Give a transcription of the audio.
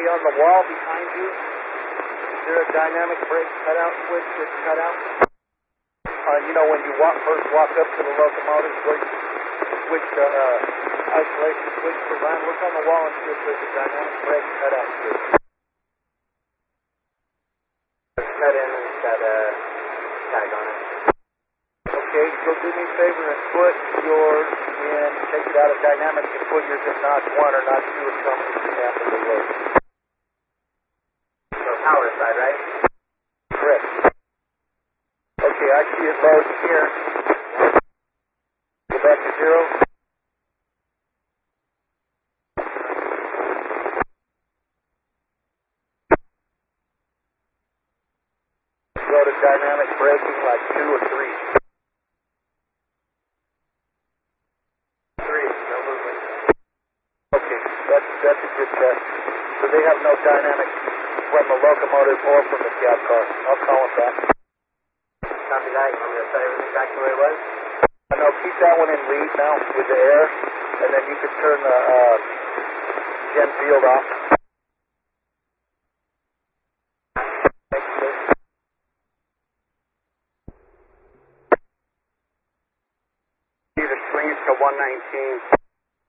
on the wall behind you, is there a dynamic brake cutout switch that's cut out? You know, when you first walk up to the locomotive, where you switch the isolation switch to run, look on the wall and see if there's a dynamic brake cutout switch. It's cut in and it's got a tag on it. Okay, so do me a favor and put yours in, take it out of dynamic and put yours in notch 1 or notch 2 or something if you have to load. So power side, right? Correct. Okay, I see it load here. Go back to 0. Go to dynamic braking like 2 or 3. 3, no movement. Okay, that's a good test. So they have no dynamic from the locomotive or from the cab car. I'll call them back. Copy that. You want me to set everything back to where it was? No, keep that one in lead now with the air, and then you can turn the gen field off.